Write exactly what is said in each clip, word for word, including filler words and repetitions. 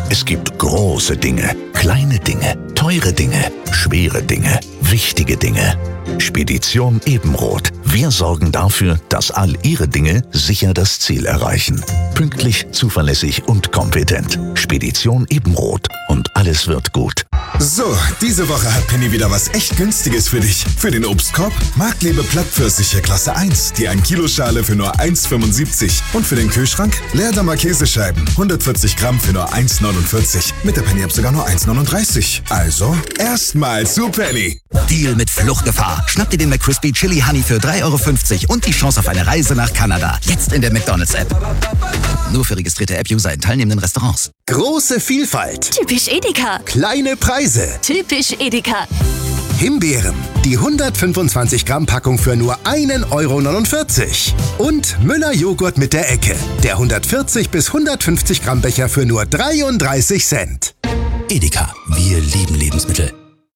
Es gibt große Dinge, kleine Dinge, teure Dinge, schwere Dinge, wichtige Dinge. Spedition Ebenroth. Wir sorgen dafür, dass all Ihre Dinge sicher das Ziel erreichen. Pünktlich, zuverlässig und kompetent. Spedition Ebenroth. Und alles wird gut. So, diese Woche hat Penny wieder was echt Günstiges für dich. Für den Obstkorb Marktliebe Plattpfirsiche Klasse eins, die ein Kilo Schale für nur eins Komma fünfundsiebzig. Und für den Kühlschrank Leerdammer Käsescheiben, hundertvierzig Gramm für nur eins Komma neunundvierzig. Mit der Penny App sogar nur eins Komma neununddreißig. Also, erstmal zu Penny. Deal mit Fluchtgefahr. Schnapp dir den McCrispy Chili Honey für drei Euro fünfzig und die Chance auf eine Reise nach Kanada. Jetzt in der McDonald's-App. Nur für registrierte App-User in teilnehmenden Restaurants. Große Vielfalt. Typisch Edeka. Kleine Preise. Typisch Edeka. Himbeeren. Die hundertfünfundzwanzig Gramm Packung für nur ein Euro neunundvierzig. Und Müller Joghurt mit der Ecke. Der hundertvierzig bis hundertfünfzig Gramm Becher für nur dreiunddreißig Cent. Edeka. Wir lieben Lebensmittel.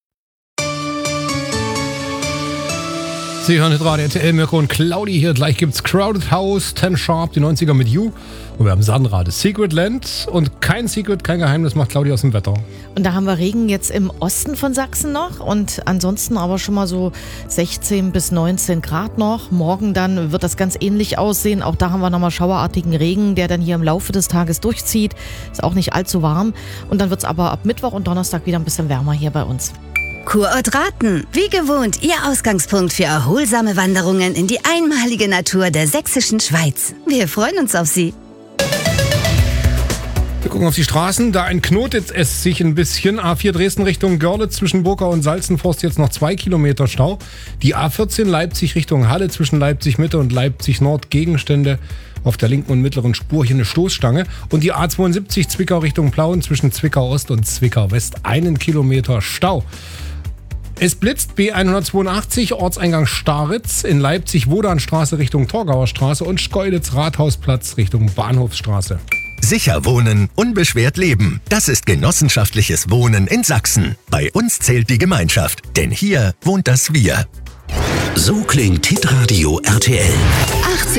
Sie hören gerade R T L, Mirko und Claudi hier. Gleich gibt's Crowded House, Ten Sharp, die neunziger mit You. Und wir haben Sandra, das Secret Land. Und kein Secret, kein Geheimnis macht Claudi aus dem Wetter. Und da haben wir Regen jetzt im Osten von Sachsen noch. Und ansonsten aber schon mal so sechzehn bis neunzehn Grad noch. Morgen dann wird das ganz ähnlich aussehen. Auch da haben wir nochmal schauerartigen Regen, der dann hier im Laufe des Tages durchzieht. Ist auch nicht allzu warm. Und dann wird's aber ab Mittwoch und Donnerstag wieder ein bisschen wärmer hier bei uns. Kurort Raten. Wie gewohnt, Ihr Ausgangspunkt für erholsame Wanderungen in die einmalige Natur der sächsischen Schweiz. Wir freuen uns auf Sie. Wir gucken auf die Straßen, da entknotet es sich ein bisschen. A vier Dresden Richtung Görlitz zwischen Burgau und Salzenforst jetzt noch zwei Kilometer Stau. Die A vierzehn Leipzig Richtung Halle zwischen Leipzig Mitte und Leipzig Nord Gegenstände auf der linken und mittleren Spur, hier eine Stoßstange. Und die A zweiundsiebzig Zwickau Richtung Plauen zwischen Zwickau Ost und Zwickau West einen Kilometer Stau. Es blitzt B hundertzweiundachtzig, Ortseingang Staritz, in Leipzig Wodanstraße Richtung Torgauer Straße und Schkeuditz Rathausplatz Richtung Bahnhofsstraße. Sicher wohnen, unbeschwert leben. Das ist genossenschaftliches Wohnen in Sachsen. Bei uns zählt die Gemeinschaft, denn hier wohnt das Wir. So klingt Hitradio R T L. achtzig